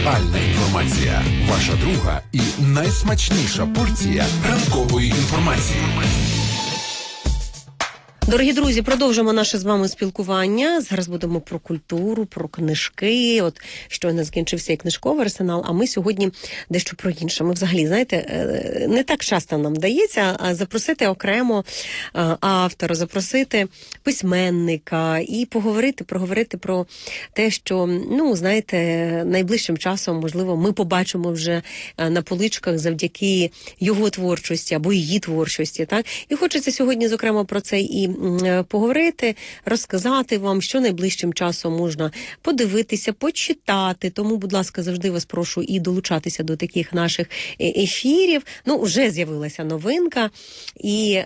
Актуальна інформація. Ваша друга і найсмачніша порція ранкової інформації. Дорогі друзі, продовжимо наше з вами спілкування. Зараз будемо про культуру, про книжки. От щойно закінчився і книжковий арсенал, а ми сьогодні дещо про інше. Ми взагалі, знаєте, не так часто нам вдається запросити окремо автора, запросити письменника і проговорити про те, що, знаєте, найближчим часом, можливо, ми побачимо вже на поличках завдяки його творчості або її творчості, так? І хочеться сьогодні, зокрема, про це і поговорити, розказати вам, що найближчим часом можна подивитися, почитати. Тому, будь ласка, завжди вас прошу і долучатися до таких наших ефірів. Вже з'явилася новинка, і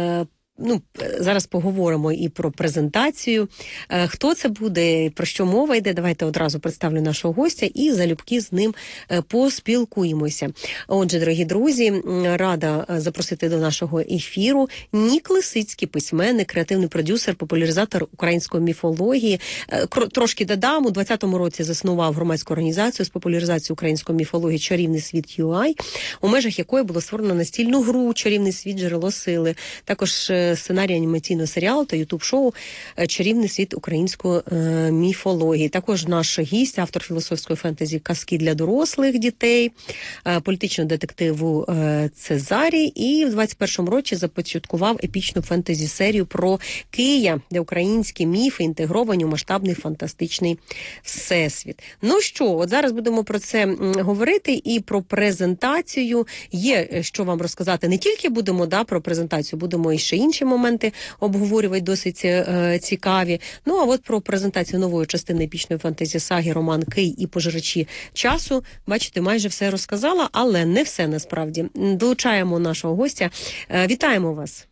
зараз поговоримо і про презентацію. Хто це буде, про що мова йде, давайте одразу представлю нашого гостя і залюбки з ним поспілкуємося. Отже, дорогі друзі, рада запросити до нашого ефіру Нік Лисицький, письменник, креативний продюсер, популяризатор української міфології. Трошки додам, у 2020 році заснував громадську організацію з популяризації української міфології «Чарівний світ ЮАЙ», у межах якої було створено настільну гру «Чарівний світ. Джерело сили». Також сценарій анімаційного серіалу та ютуб-шоу «Чарівний світ української міфології». Також наш гість, автор філософської фентезі «Казки для дорослих дітей», політичного детективу «Цезарій», і в 21-му році започаткував епічну фентезі-серію про Кия, де українські міфи інтегровані у масштабний фантастичний всесвіт. От зараз будемо про це говорити і про презентацію. Є що вам розказати. Не тільки будемо про презентацію, будемо і ще інші моменти обговорювати досить цікаві. А от про презентацію нової частини епічної фентезі-саги роман «Кий і пожирачі часу». Бачите, майже все розказала, але не все насправді. Долучаємо нашого гостя. Вітаємо вас.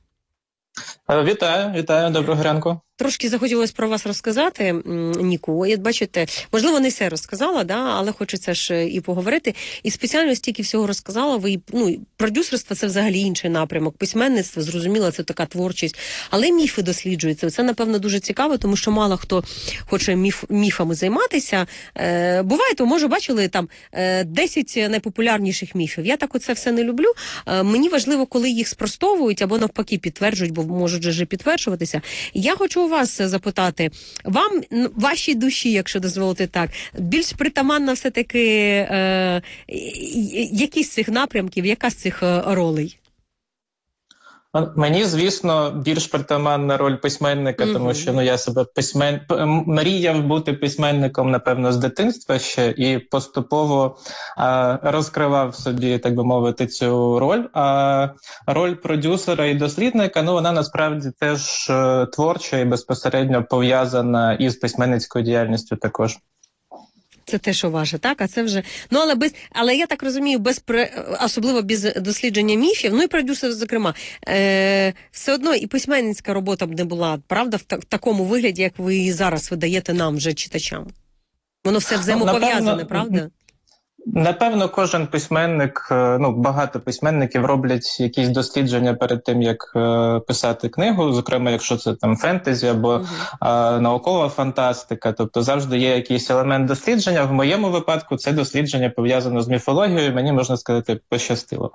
Вітаю, доброго ранку. Трошки захотілося про вас розказати, Ніку. Бачите, можливо, не все розказала, але хочеться ж і поговорити. І спеціально стільки всього розказала. Ви, продюсерство – це взагалі інший напрямок. Письменництво, зрозуміло, це така творчість. Але міфи досліджуються. Це, напевно, дуже цікаво, тому що мало хто хоче міфами займатися. Буває, то, може, бачили там 10 найпопулярніших міфів. Я так оце все не люблю. Мені важливо, коли їх спростовують або навпаки підтверджують, бо можуть вже підтверджуватися. Я хочу вас запитати, вам, вашій душі, якщо дозволити так, більш притаманна все-таки якісь з цих напрямків, яка з цих ролей? Мені, звісно, більш притаманна роль письменника, тому що я себе мріяв бути письменником, напевно, з дитинства ще, і поступово розкривав собі, так би мовити, цю роль. А роль продюсера і дослідника, вона насправді теж творча і безпосередньо пов'язана із письменницькою діяльністю також. Це те, що ваше, так? А це вже... Але я так розумію, особливо без дослідження міфів, і продюсер, зокрема, все одно і письменницька робота б не була, правда, в такому вигляді, як ви і зараз видаєте нам, вже читачам. Воно все взаємопов'язане, правда? Напевно, кожен письменник, багато письменників роблять якісь дослідження перед тим, як писати книгу, зокрема, якщо це там фентезі або наукова фантастика, тобто завжди є якийсь елемент дослідження. В моєму випадку це дослідження пов'язано з міфологією, мені, можна сказати, пощастило.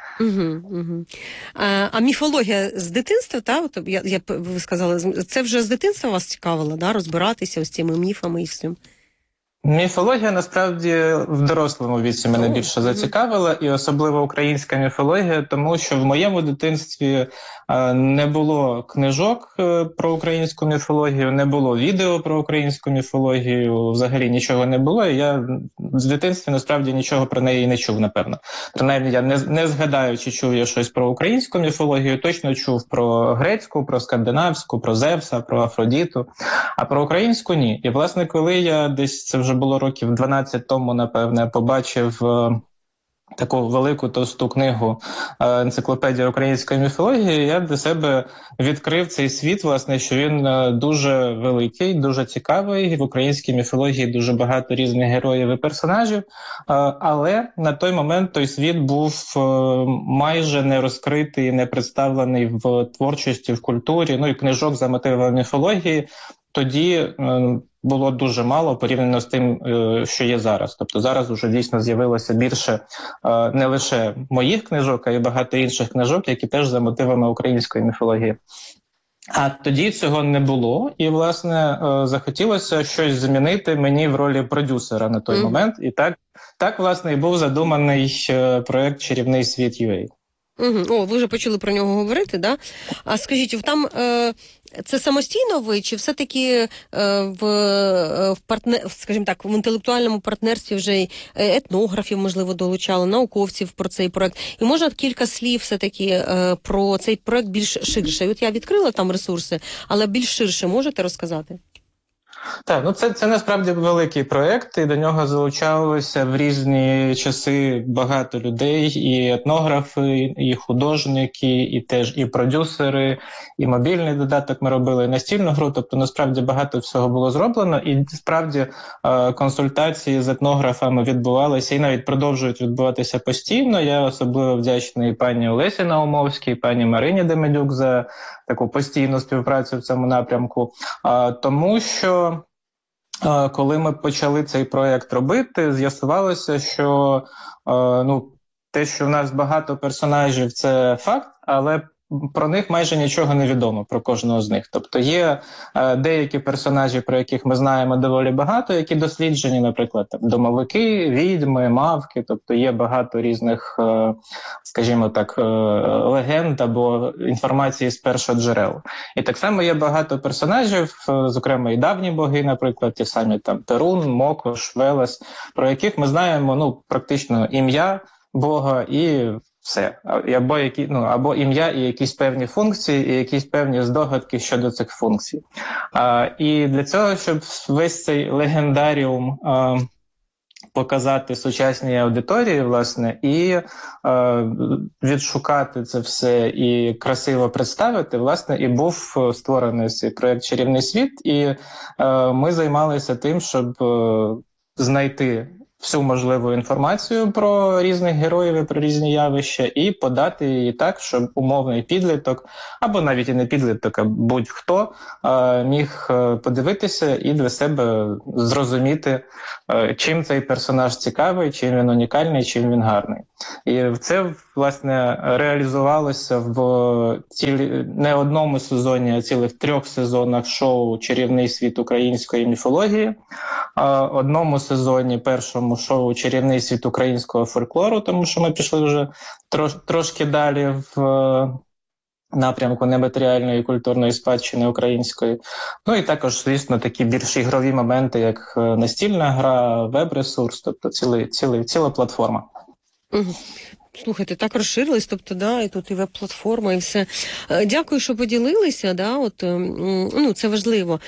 А міфологія з дитинства, так? Ви сказали, це вже з дитинства вас цікавило, розбиратися з цими міфами і всім? Міфологія, насправді, в дорослому віці мене більше зацікавила, і особливо українська міфологія, тому що в моєму дитинстві не було книжок про українську міфологію, не було відео про українську міфологію, взагалі нічого не було, і я з дитинства, насправді, нічого про неї не чув, напевно. Принаймні, я не згадаю, чи чув я щось про українську міфологію, точно чув про грецьку, про скандинавську, про Зевса, про Афродіту, а про українську – ні. І, власне, коли я десь, це вже було років 12 тому, напевне, побачив таку велику товсту книгу «Енциклопедія української міфології», я для себе відкрив цей світ, власне, що він дуже великий, дуже цікавий, в українській міфології дуже багато різних героїв і персонажів, але на той момент той світ був майже не розкритий, не представлений в творчості, в культурі, і книжок за мотивами міфології тоді було дуже мало порівняно з тим, що є зараз. Тобто зараз вже дійсно з'явилося більше не лише моїх книжок, а й багато інших книжок, які теж за мотивами української міфології. А тоді цього не було, і, власне, захотілося щось змінити мені в ролі продюсера на той момент. І так, власне, і був задуманий проєкт «Чарівний світ UA». О, ви вже почали про нього говорити, да? А скажіть, там це самостійно ви, чи все-таки скажімо так, в інтелектуальному партнерстві вже етнографів, можливо, долучали, науковців про цей проект? І можна кілька слів все-таки про цей проект більш ширше? От я відкрила там ресурси, але більш ширше можете розказати? Так, ну це насправді великий проєкт, і до нього залучалося в різні часи багато людей, і етнографи, і художники, і теж і продюсери, і мобільний додаток ми робили, і настільну гру, тобто насправді багато всього було зроблено, і справді консультації з етнографами відбувалися і навіть продовжують відбуватися постійно. Я особливо вдячний пані Олесі Наумовській, пані Марині Демидюк за таку постійну співпрацю в цьому напрямку, тому що коли ми почали цей проєкт робити, з'ясувалося, що те, що в нас багато персонажів, це факт, але про них майже нічого не відомо, про кожного з них. Тобто є деякі персонажі, про яких ми знаємо доволі багато, які досліджені, наприклад, там, домовики, відьми, мавки, тобто є багато різних, скажімо так, легенд або інформації з першоджерел. І так само є багато персонажів, зокрема і давні боги, наприклад, ті самі там Перун, Мокош, Велес, про яких ми знаємо практично ім'я Бога і все. Або ім'я і якісь певні функції, і якісь певні здогадки щодо цих функцій. І для цього, щоб весь цей легендаріум показати сучасній аудиторії, власне, і відшукати це все і красиво представити, власне, і був створений цей проєкт «Чарівний світ», і ми займалися тим, щоб знайти всю можливу інформацію про різних героїв і про різні явища і подати її так, щоб умовний підліток, або навіть і не підліток, а будь-хто міг подивитися і для себе зрозуміти, чим цей персонаж цікавий, чим він унікальний, чим він гарний. І це, власне, реалізувалося в не одному сезоні, а цілих 3 сезонах шоу «Чарівний світ української міфології», одному сезоні, першому шоу «Чарівний світ українського фольклору», тому що ми пішли вже трошки далі в напрямку нематеріальної культурної спадщини української. Ну і також, звісно, такі більш ігрові моменти, як настільна гра, веб-ресурс, тобто ціла платформа. Слухайте, так розширились, тобто, да, і тут і веб-платформа, і все. Дякую, що поділилися, да, це важливо.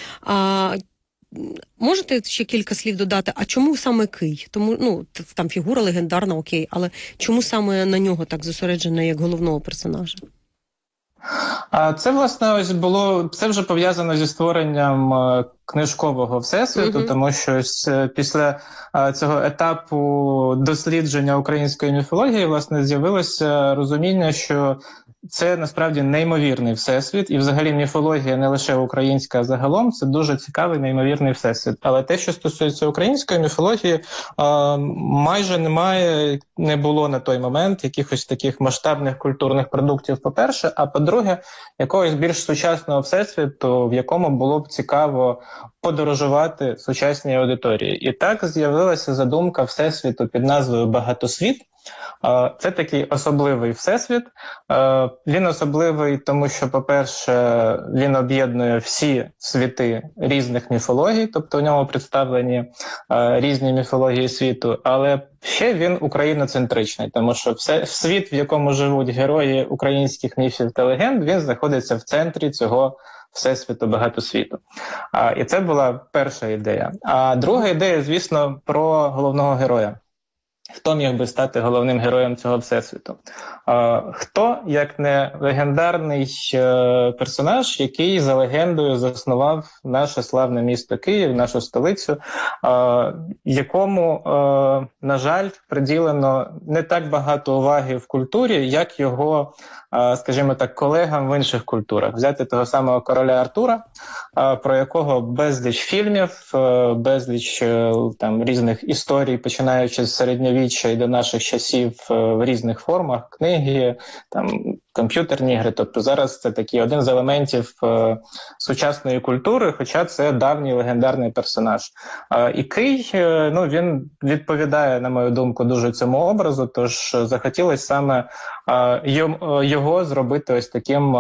Можете ще кілька слів додати, а чому саме Кий? Тому, там фігура легендарна, окей, але чому саме на нього так зосереджено як головного персонажа? Це, власне, це вже пов'язано зі створенням книжкового всесвіту, тому що після цього етапу дослідження української міфології, власне, з'явилося розуміння, що це насправді неймовірний всесвіт, і взагалі міфологія не лише українська, а загалом це дуже цікавий, неймовірний всесвіт. Але те, що стосується української міфології, майже не було на той момент якихось таких масштабних культурних продуктів, по-перше, а по-друге, якогось більш сучасного всесвіту, в якому було б цікаво подорожувати сучасній аудиторії. І так з'явилася задумка всесвіту під назвою «Багатосвіт». Це такий особливий всесвіт. Він особливий, тому що, по-перше, він об'єднує всі світи різних міфологій, тобто у ньому представлені різні міфології світу, але ще він україноцентричний, тому що світ, в якому живуть герої українських міфів та легенд, він знаходиться в центрі цього всесвіту, багатосвіту. І це була перша ідея. А друга ідея, звісно, про головного героя. хто міг би стати головним героєм цього всесвіту? Хто, як не легендарний персонаж, який за легендою заснував наше славне місто Київ, нашу столицю, якому, на жаль, приділено не так багато уваги в культурі, як його, скажімо так, колегам в інших культурах. Взяти того самого короля Артура, про якого безліч фільмів, безліч там різних історій, починаючи з середньовіччя і до наших часів в різних формах, книги, там комп'ютерні ігри. Тобто зараз це такий один з елементів сучасної культури, хоча це давній легендарний персонаж. І Кий, він відповідає, на мою думку, дуже цьому образу, тож захотілося саме його зробити ось таким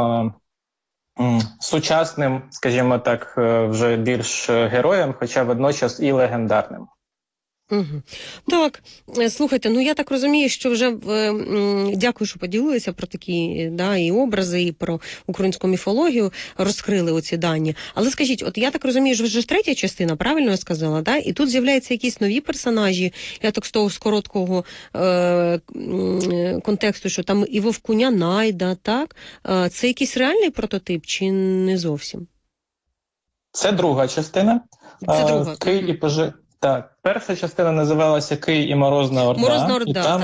сучасним, скажімо так, вже більш героєм, хоча водночас і легендарним. Угу. Так, слухайте, я так розумію, що вже дякую, що поділилися про такі і образи, і про українську міфологію, розкрили оці дані. Але скажіть, от я так розумію, що вже третя частина, правильно я сказала, да? І тут з'являються якісь нові персонажі, я так з короткого контексту, що там і Вовкуня Найда, так? Це якийсь реальний прототип чи не зовсім? Це друга частина. Це друга. Кий і Так, перша частина називалася «Кий і Морозна Орда». Морозна Орда, і там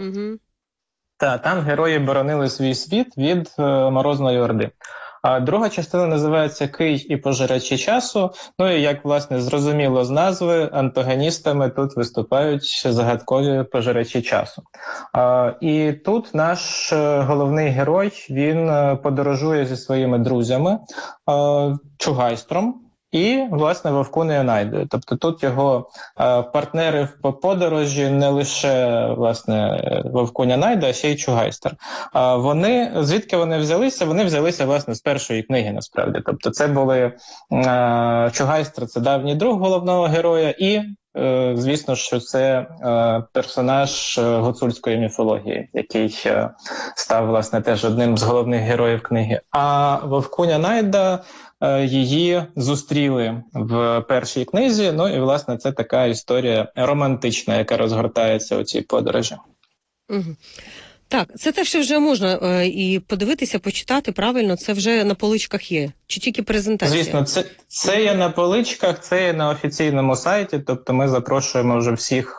там герої боронили свій світ від Морозної Орди. А друга частина називається «Кий і пожирачі часу». І як, власне, зрозуміло з назви, антагоністами тут виступають загадкові пожирачі часу. І тут наш головний герой, він подорожує зі своїми друзями, Чугайстром, і, власне, Вовкунею Найдою. Тобто тут його партнери по подорожі не лише, власне, Вовкуня Найда, а ще й Чугайстер. Звідки вони взялися? Вони взялися, власне, з першої книги, насправді. Тобто це були Чугайстер – це давній друг головного героя, і, звісно, що це персонаж гуцульської міфології, який став, власне, теж одним з головних героїв книги. А Вовкуня Найда її зустріли в першій книзі, і, власне, це така історія романтична, яка розгортається у цій подорожі. Угу. Так, це те, що вже можна і подивитися, почитати, правильно, це вже на поличках є, чи тільки презентація? Звісно, це є на поличках, це є на офіційному сайті, тобто ми запрошуємо вже всіх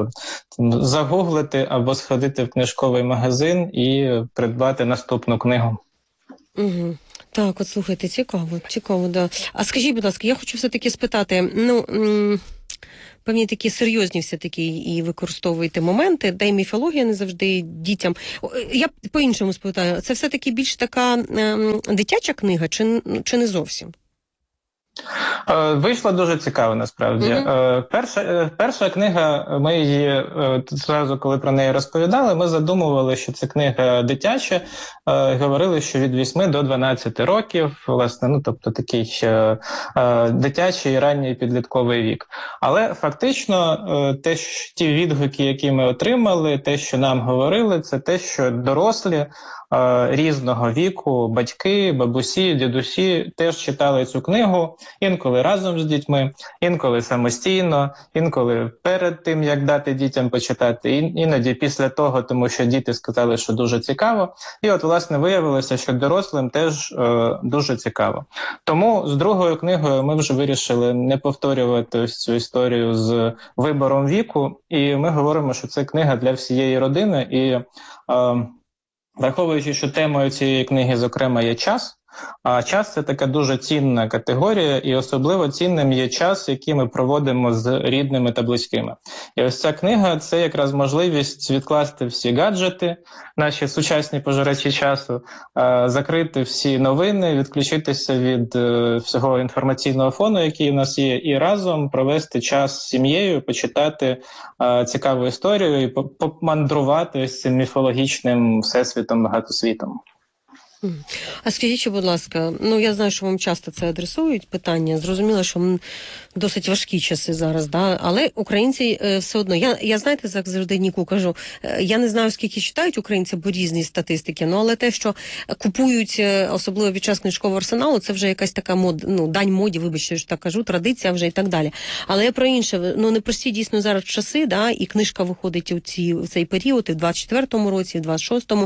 загуглити або сходити в книжковий магазин і придбати наступну книгу. Угу. Так, от слухайте, цікаво, да. А скажіть, будь ласка, я хочу все-таки спитати, певні такі серйозні все-таки і використовуєте моменти, де й міфологія не завжди дітям. Я по-іншому спитаю, це все-таки більш така дитяча книга чи не зовсім? Вийшла дуже цікаво, насправді. Перша книга, ми її зразу, коли про неї розповідали, ми задумували, що це книга дитяча, говорили, що від 8 до 12 років, власне, тобто такий дитячий і ранній підлітковий вік. Але фактично ті відгуки, які ми отримали, те, що нам говорили, це те, що дорослі різного віку, батьки, бабусі, дідусі теж читали цю книгу, інколи разом з дітьми, інколи самостійно, інколи перед тим, як дати дітям почитати, іноді після того, тому що діти сказали, що дуже цікаво. І от, власне, виявилося, що дорослим теж дуже цікаво. Тому з другою книгою ми вже вирішили не повторювати ось цю історію з вибором віку, і ми говоримо, що це книга для всієї родини, і враховуючи, що темою цієї книги, зокрема, є час, а час – це така дуже цінна категорія, і особливо цінним є час, який ми проводимо з рідними та близькими. І ось ця книга – це якраз можливість відкласти всі гаджети, наші сучасні пожирачі часу, закрити всі новини, відключитися від всього інформаційного фону, який у нас є, і разом провести час з сім'єю, почитати цікаву історію і помандрувати ось цим міфологічним всесвітом, багатосвітом. А скажіть, будь ласка, я знаю, що вам часто це адресують питання. Зрозуміло, що досить важкі часи зараз, да? Але українці все одно. Я знаєте, як завжди Ніку кажу, я не знаю, скільки читають українці, бо різні статистики, але те, що купують, особливо під час книжкового арсеналу, це вже якась така дань моді, вибачте, що так кажу, традиція вже і так далі. Але я про інше, непрості дійсно зараз часи, да? І книжка виходить в цей період, і в 24-му році, і в 26-му.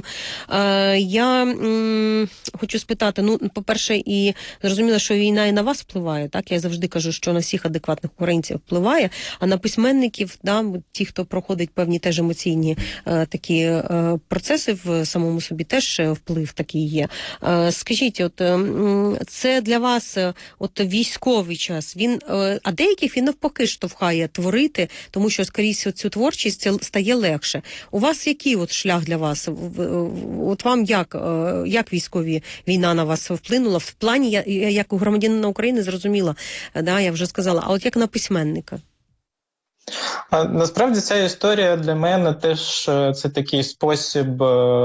Я хочу спитати, по-перше, і зрозуміло, що війна і на вас впливає, так? Я завжди кажу, що на всіх адекватних українців впливає, а на письменників, да, ті, хто проходить певні теж емоційні такі процеси в самому собі, теж вплив такий є. Скажіть, це для вас військовий час, а деяких він навпаки штовхає творити, тому що, скоріше, цю творчість стає легше. У вас який шлях для вас? Вам як військові війна на вас вплинула? В плані, як у громадянина України, зрозуміла, да, я вже сказала, а як на письменника? Насправді ця історія для мене теж це такий спосіб,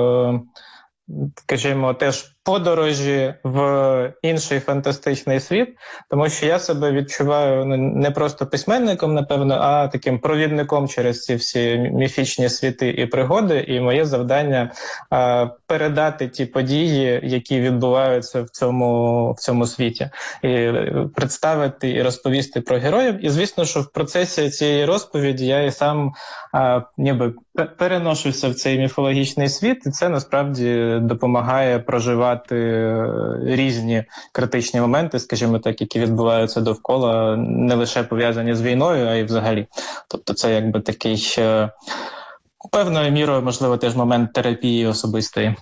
скажімо, теж подорожі в інший фантастичний світ, тому що я себе відчуваю не просто письменником, напевно, а таким провідником через ці всі міфічні світи і пригоди, і моє завдання передати ті події, які відбуваються в цьому світі, і представити і розповісти про героїв. І звісно, що в процесі цієї розповіді я і сам ніби переношуся в цей міфологічний світ, і це насправді допомагає проживати різні критичні моменти, скажімо так, які відбуваються довкола, не лише пов'язані з війною, а й взагалі. Тобто це якби такий певною мірою, можливо, теж момент терапії особистої.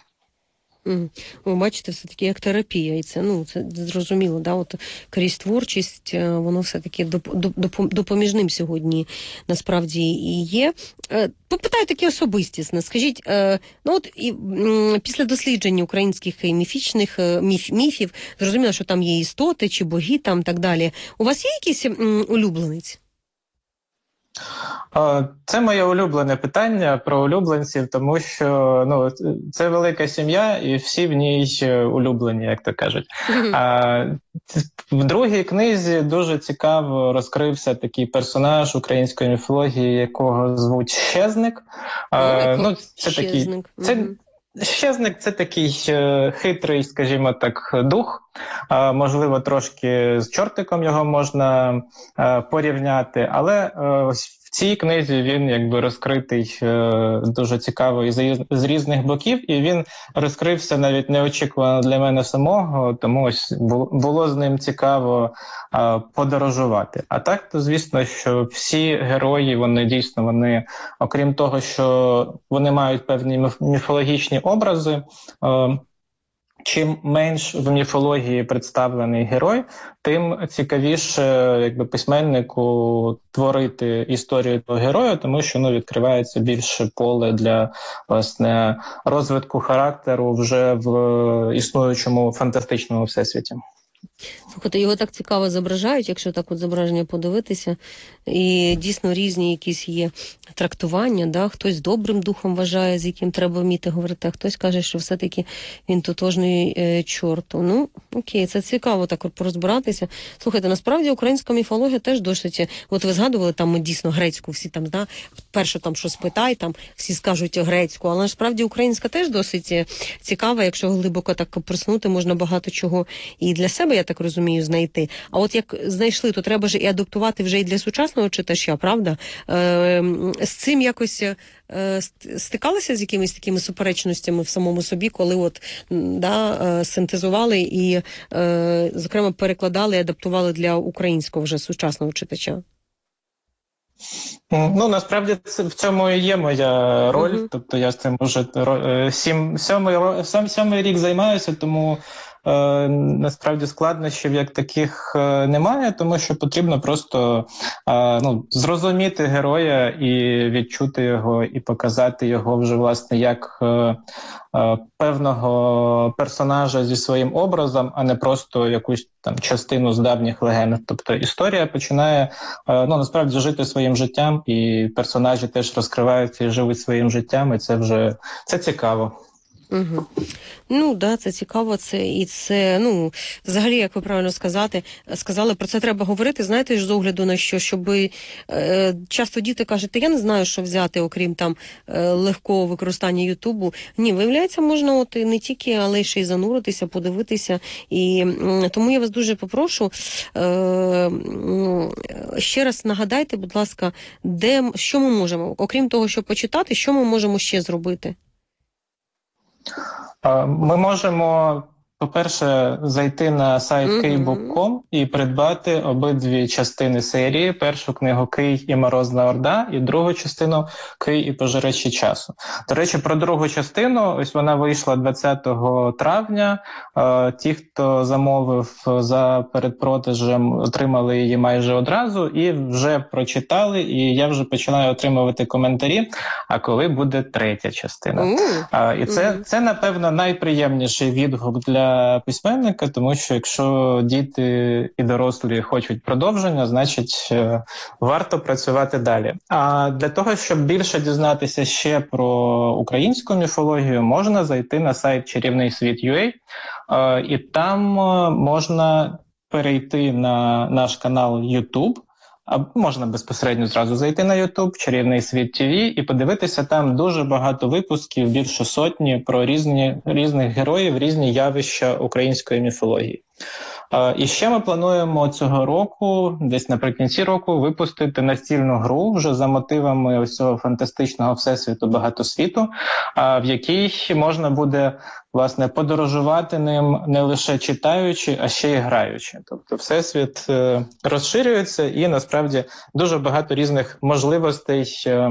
Ви бачите, все-таки як терапія, і це зрозуміло, да, крізь творчість, воно все-таки допоміжним сьогодні насправді і є. Попитаю таке особистісне. Скажіть, після дослідження українських міфічних міфів, зрозуміло, що там є істоти чи боги, там так далі. У вас є якийсь улюбленець? Це моє улюблене питання про улюбленців, тому що це велика сім'я і всі в ній улюблені, як то кажуть. В другій книзі дуже цікаво розкрився такий персонаж української міфології, якого звуть Щезник. Щезник – це такий хитрий, скажімо так, дух. Можливо, трошки з чортиком його можна порівняти, але в цій книзі він якби розкритий дуже цікаво і з різних боків, і він розкрився навіть неочікувано для мене самого, тому ось було з ним цікаво подорожувати. А так, то звісно, що всі герої, вони, окрім того, що вони мають певні міфологічні образи, чим менш в міфології представлений герой, тим цікавіше письменнику творити історію того героя, тому що відкривається більше поле для, власне, розвитку характеру вже в існуючому фантастичному всесвіті. Слухайте, його так цікаво зображають, якщо так зображення подивитися, і дійсно різні якісь є трактування, да? Хтось добрим духом вважає, з яким треба вміти говорити, а хтось каже, що все-таки він тотожний чорту. Окей, це цікаво так порозбиратися. Слухайте, насправді українська міфологія теж досить, ви згадували там дійсно грецьку, всі там, да? Перше там щось питай, там всі скажуть грецьку, але насправді українська теж досить цікава, якщо глибоко так проснути, можна багато чого і для себе, я так розумію, знайти. А як знайшли, то треба ж і адаптувати вже і для сучасного читача, правда? З цим якось стикалися з якимись такими суперечностями в самому собі, коли синтезували і, зокрема, перекладали і адаптували для українського вже сучасного читача? Насправді в цьому і є моя роль. Тобто я з цим вже сьомий рік займаюся, тому насправді складнощів як таких немає, тому що потрібно просто зрозуміти героя і відчути його, і показати його вже, власне, як певного персонажа зі своїм образом, а не просто якусь там частину з давніх легенд. Тобто історія починає насправді жити своїм життям, і персонажі теж розкриваються і живуть своїм життям, і це цікаво. Угу. Ну, да, це цікаво, це, взагалі, як ви правильно сказали, про це треба говорити, знаєте, з огляду на щоб часто діти кажуть, я не знаю, що взяти, окрім там легкого використання Ютубу. Ні, виявляється, можна от не тільки, але ще й зануритися, подивитися. І тому я вас дуже попрошу, ще раз нагадайте, будь ласка, що ми можемо, окрім того, щоб почитати, що ми можемо ще зробити? Ми можемо, по-перше, зайти на сайт key.book.com і придбати обидві частини серії. Першу книгу «Кий і Морозна Орда» і другу частину «Кий і пожирачі часу». До речі, про другу частину, ось вона вийшла 20 травня. Ті, хто замовив за передпродажем, отримали її майже одразу і вже прочитали, і я вже починаю отримувати коментарі, а коли буде третя частина. І це, напевно, найприємніший відгук для письменника, тому що якщо діти і дорослі хочуть продовження, значить варто працювати далі. А для того, щоб більше дізнатися ще про українську міфологію, можна зайти на сайт Чарівний світ.ua, і там можна перейти на наш канал YouTube, а можна безпосередньо зразу зайти на YouTube, Чарівний світ ТВ, і подивитися там дуже багато випусків, більше сотні, про різних героїв, різні явища української міфології. І ще ми плануємо цього року, десь наприкінці року, випустити настільну гру вже за мотивами ось цього фантастичного всесвіту багатосвіту, в якій можна буде, власне, подорожувати ним не лише читаючи, а ще й граючи. Тобто всесвіт розширюється і, насправді, дуже багато різних можливостей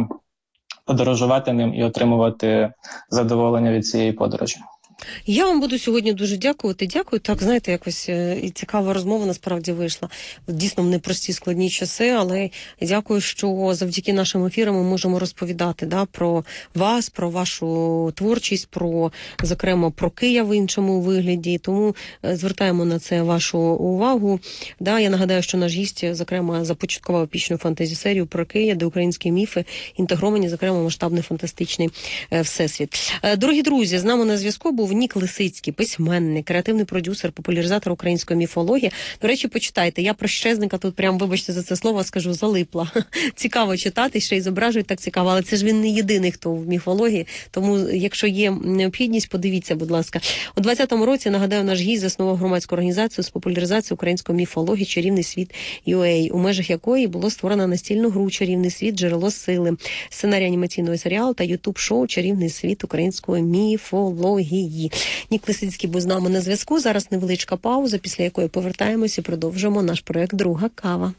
подорожувати ним і отримувати задоволення від цієї подорожі. Я вам буду сьогодні дуже дякувати. Дякую. Так, знаєте, якось і цікава розмова насправді вийшла. Дійсно, в непрості складні часи, але дякую, що завдяки нашим ефірам ми можемо розповідати про вас, про вашу творчість, зокрема, про Кия в іншому вигляді. Тому звертаємо на це вашу увагу. Я нагадаю, що наш гість, зокрема, започаткував епічну фантазі-серію про Кия, де українські міфи інтегровані, зокрема, масштабний фантастичний всесвіт. Дорогі друзі, з нами на зв'язку був Нік Лисицький, письменник, креативний продюсер, популяризатор української міфології. До речі, почитайте. Я про Щезника тут прям, вибачте за це слово, скажу, залипла. Цікаво читати, ще й зображують так цікаво, але це ж він не єдиний, хто в міфології. Тому, якщо є необхідність, подивіться, будь ласка. У 2020 році, нагадаю, наш гість заснував громадську організацію з популяризації української міфології «Чарівний світ UA», у межах якої було створено настільну гру «Чарівний світ. Джерело сили», сценарій анімаційного серіалу та ютуб-шоу «Чарівний світ української міфології». Нік Лисицький був з нами на зв'язку. Зараз невеличка пауза, після якої повертаємось і продовжимо наш проект «Друга кава».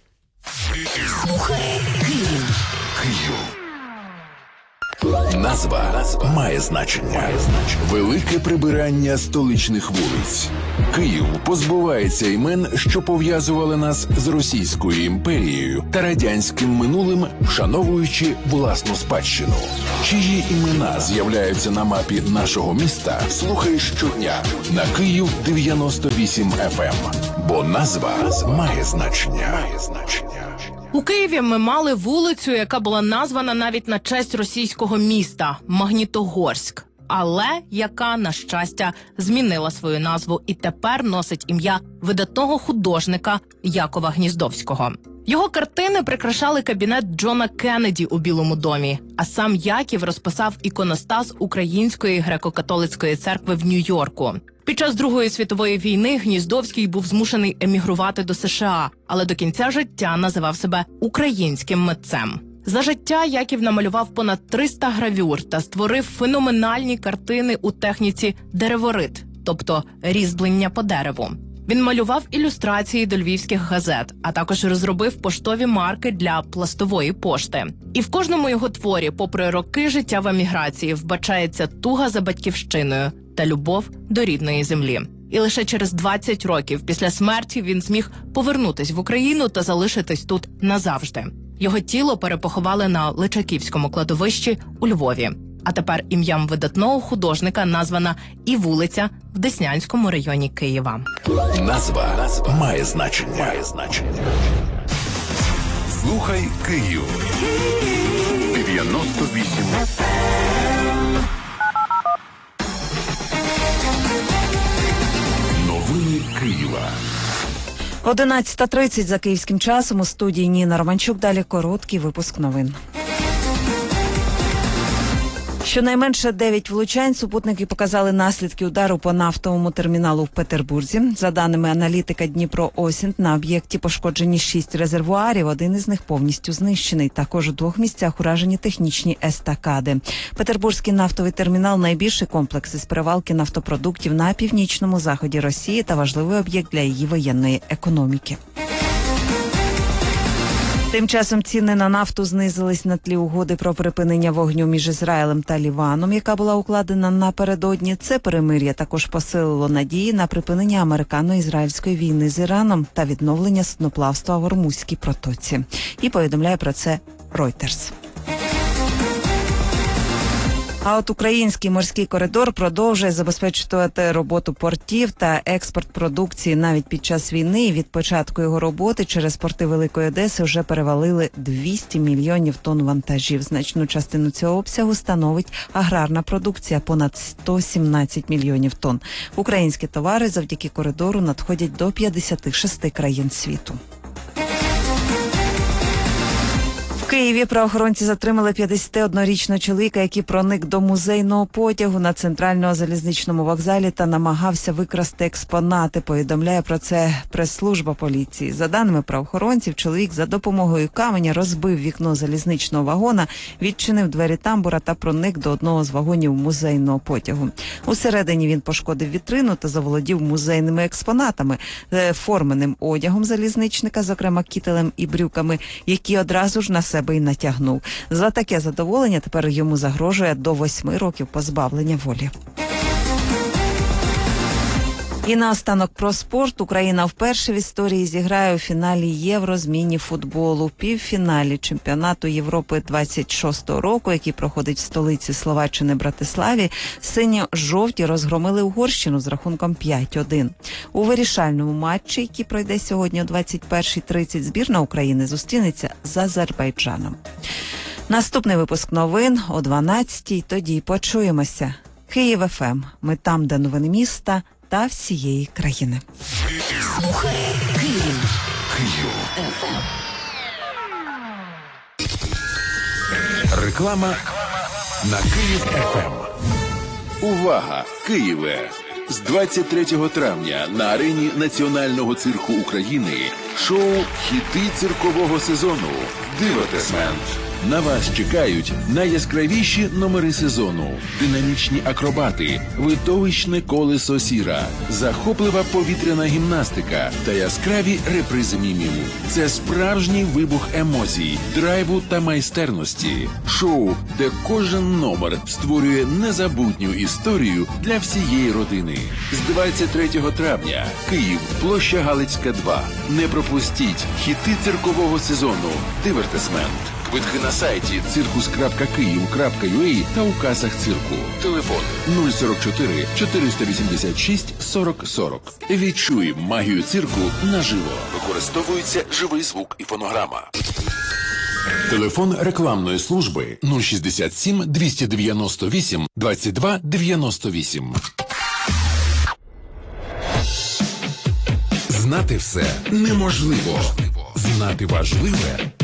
Слухай Київ. Назва має значення. Велике прибирання столичних вулиць. Київ позбувається імен, що пов'язували нас з Російською імперією та радянським минулим, вшановуючи власну спадщину. Чиї імена з'являються на мапі нашого міста, слухай щодня на Київ 98 FM. Бо назва має значення. У Києві ми мали вулицю, яка була названа навіть на честь російського міста – Магнітогорськ. Але яка, на щастя, змінила свою назву і тепер носить ім'я видатного художника Якова Гніздовського. Його картини прикрашали кабінет Джона Кеннеді у Білому домі, а сам Яків розписав іконостас Української греко-католицької церкви в Нью-Йорку. Під час Другої світової війни Гніздовський був змушений емігрувати до США, але до кінця життя називав себе українським митцем. За життя Яків намалював понад 300 гравюр та створив феноменальні картини у техніці дереворит, тобто різьблення по дереву. Він малював ілюстрації до львівських газет, а також розробив поштові марки для пластової пошти. І в кожному його творі, попри роки життя в еміграції, вбачається туга за батьківщиною та любов до рідної землі. І лише через 20 років після смерті він зміг повернутись в Україну та залишитись тут назавжди. Його тіло перепоховали на Личаківському кладовищі у Львові. А тепер ім'ям видатного художника названа і вулиця в Деснянському районі Києва. Назва має значення. Слухай Київ. 98. 11:30 за київським часом. У студії Ніна Романчук. Далі короткий випуск новин. Щонайменше 9 влучань супутники показали наслідки удару по нафтовому терміналу в Петербурзі. За даними аналітика Дніпро-Осінт, на об'єкті пошкоджені 6 резервуарів, один із них повністю знищений. Також у 2 місцях уражені технічні естакади. Петербурзький нафтовий термінал – найбільший комплекс із перевалки нафтопродуктів на північному заході Росії та важливий об'єкт для її воєнної економіки. Тим часом ціни на нафту знизились на тлі угоди про припинення вогню між Ізраїлем та Ліваном, яка була укладена напередодні. Це перемир'я також посилило надії на припинення американо-ізраїльської війни з Іраном та відновлення судноплавства в Ормузькій протоці. І повідомляє про це Reuters. А от український морський коридор продовжує забезпечувати роботу портів та експорт продукції навіть під час війни. І від початку його роботи через порти Великої Одеси вже перевалили 200 мільйонів тонн вантажів. Значну частину цього обсягу становить аграрна продукція – понад 117 мільйонів тонн. Українські товари завдяки коридору надходять до 56 країн світу. В Києві правоохоронці затримали 51-річного чоловіка, який проник до музейного потягу на центральному залізничному вокзалі та намагався викрасти експонати, повідомляє про це прес-служба поліції. За даними правоохоронців, чоловік за допомогою каменя розбив вікно залізничного вагона, відчинив двері тамбура та проник до одного з вагонів музейного потягу. Усередині він пошкодив вітрину та заволодів музейними експонатами, форменим одягом залізничника, зокрема кітелем і брюками, які одразу ж на себе і натягнув. За таке задоволення тепер йому загрожує до 8 років позбавлення волі. І наостанок про спорт. Україна вперше в історії зіграє у фіналі Євро з міні-футболу. В півфіналі чемпіонату Європи 26-го року, який проходить в столиці Словаччини Братиславі, синьо-жовті розгромили Угорщину з рахунком 5-1. У вирішальному матчі, який пройде сьогодні о 21:30, збірна України зустрінеться з Азербайджаном. Наступний випуск новин о 12:00. Тоді почуємося. Київ ФМ. Ми там, де новини міста та всієї країни. Слухай Київ. Київ. Реклама на Київ ФМ. Увага, Києве! З 23 травня на арені Національного цирку України шоу «Хіти циркового сезону» «Дивертесмент». На вас чекають найяскравіші номери сезону, динамічні акробати, видовищне колесо сіра, захоплива повітряна гімнастика та яскраві репризи мімів. Це справжній вибух емоцій, драйву та майстерності. Шоу, де кожен номер створює незабутню історію для всієї родини. З 23 травня. Київ, площа Галицька, 2. Не пропустіть хіти циркового сезону «Дивертесмент». Квитки на сайті circus.kyiv.ua та у касах цирку. Телефон 044 486 40 40. Відчуй магію цирку наживо. Використовується живий звук і фонограма. Телефон рекламної служби 067 298 22 98. Знати все неможливо. Знати важливе